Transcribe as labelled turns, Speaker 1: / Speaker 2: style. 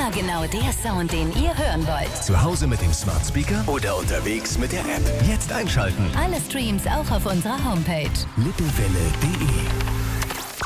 Speaker 1: Immer genau der Sound, den ihr hören wollt.
Speaker 2: Zu Hause mit dem Smart Speaker oder unterwegs mit der App. Jetzt einschalten.
Speaker 1: Alle Streams auch auf unserer Homepage.
Speaker 2: lippewelle.de